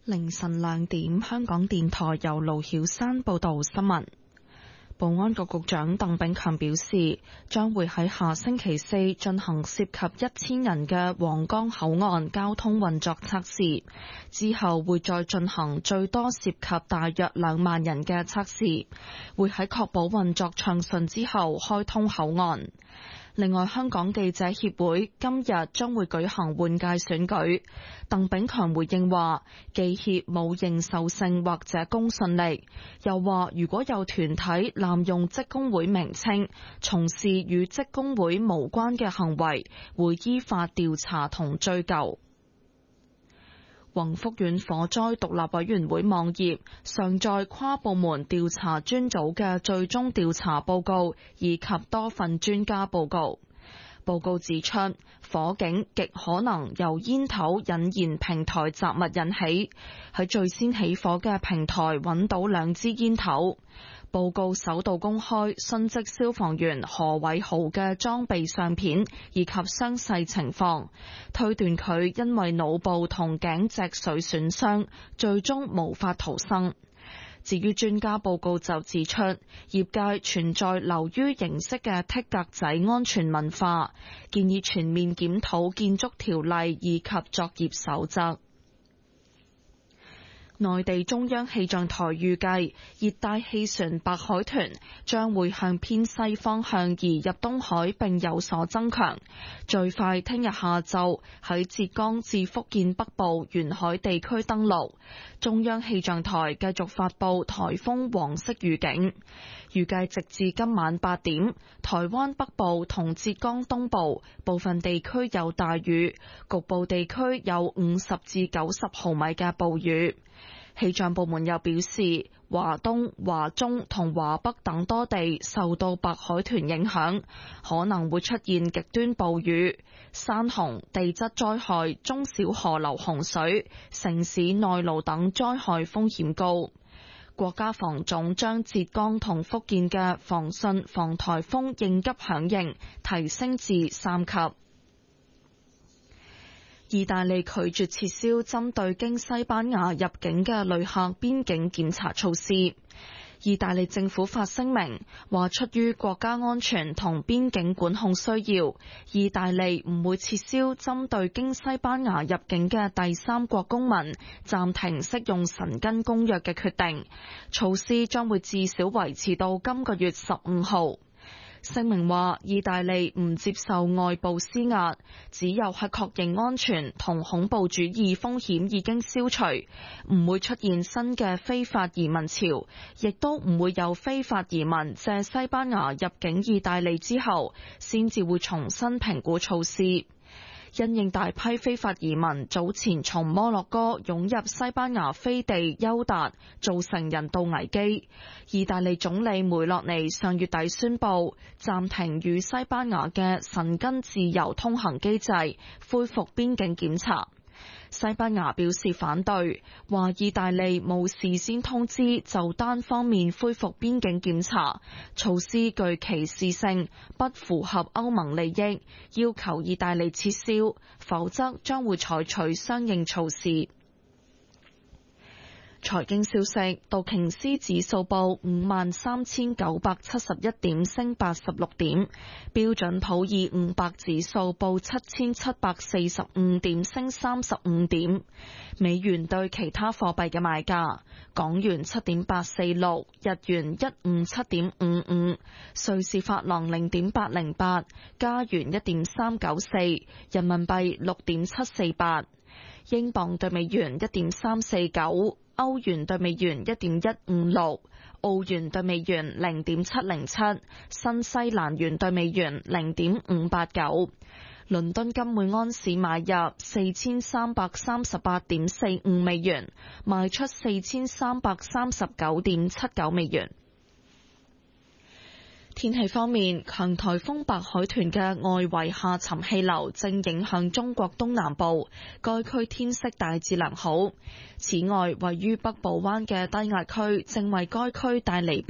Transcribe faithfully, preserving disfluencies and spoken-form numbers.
凌晨兩點，香港電台由盧曉山報道新聞。保安局局長鄧炳強表示，將會喺下星期四進行涉及一千人嘅皇崗口岸交通運作測試，之後會再進行最多涉及大約兩萬人嘅測試，會喺確保運作暢順之後開通口岸。另外，香港記者協會今日將會舉行換屆選舉。鄧炳強回應話，記協冇認受性或者公信力，又話如果有團體濫用職工會名稱，從事與職工會無關嘅行為，會依法調查同追究。宏福苑火災獨立委員會網頁上載跨部門調查專組嘅最終調查報告以及多份專家報告。報告指出，火警極可能由煙頭引燃平台雜物引起，喺最先起火嘅平台揾到兩支煙頭。報告首度公開殉職消防員何偉豪嘅裝備相片以及傷勢情況，推斷佢因為腦部同頸脊髓損傷，最終無法逃生。至於專家報告就指出，業界存在流於形式嘅剔格仔安全文化，建議全面檢討建築條例以及作業守則。內地中央氣象台預計，熱帶氣旋白海豚將會向偏西方向移入東海並有所增強，最快聽日下晝喺浙江至福建北部沿海地區登陸。中央氣象台繼續發布颱風黃色預警，預計直至今晚八點，台灣北部同浙江東部部分地區有大雨，局部地區有五十至九十毫米嘅暴雨。氣象部門又表示，華東、華中同華北等多地受到白海豚影響，可能會出現極端暴雨、山洪、地質災害、中小河流洪水、城市內澇等災害風險高。國家防總將浙江同福建嘅防汛防颱風應急響應提升至三級。意大利拒絕撤銷針對經西班牙入境嘅旅客邊境檢查措施。意大利政府發聲明話，出於國家安全同邊境管控需要，意大利唔會撤銷針對經西班牙入境嘅第三國公民暫停適用申根公約嘅決定。措施將會至少維持到今個月十五號。聲明話，意大利唔接受外部施壓，只有喺確認安全同恐怖主義風險已經消除，唔會出現新嘅非法移民潮，亦都唔會有非法移民借西班牙入境意大利之後，先至會重新評估措施。因應大批非法移民早前從摩洛哥湧入西班牙飛地休達，造成人道危機，意大利總理梅洛尼上月底宣布暫停與西班牙嘅申根自由通行機制，恢復邊境檢查。西班牙表示反對，話意大利冇事先通知就單方面恢復邊境檢查，措施具歧視性，不符合歐盟利益，要求意大利撤銷，否則將會採取相應措施。財經消息，道瓊斯指數報五萬三千九百七十一點，升八十六點；標準普爾五百指數報七千七百四十五點，升三十五點。美元對其他貨幣嘅賣價：港元七點八四六，日元一五七點五五，瑞士法郎零點八零八，加元一點三九四，人民幣六點七四八，英鎊對美元一點三四九。歐元對美元一點一五六，澳元對美元零點七零七，新西蘭元對美元零點五八九。倫敦金每安士買入四千三百三十八點四五美元，賣出四千三百三十九點七九美元。天氣方面，強颱風白海豚嘅外圍下沉氣流正影響中國東南部，該區天色大致良好。此外，位於北部灣嘅低壓區正為該區帶嚟